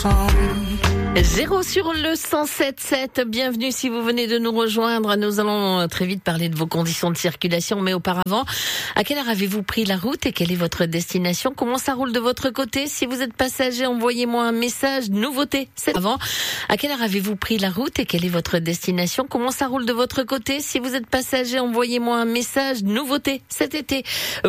0 sur le 107.7, bienvenue si vous venez de nous rejoindre. Nous allons très vite parler de vos conditions de circulation, mais auparavant, à quelle heure avez-vous pris la route et quelle est votre destination? Comment ça roule de votre côté? Si vous êtes passager, envoyez-moi un message, nouveauté, c'est avant. À quelle heure avez-vous pris la route et quelle est votre destination? Comment ça roule de votre côté? Si vous êtes passager, envoyez-moi un message, nouveauté, cet été.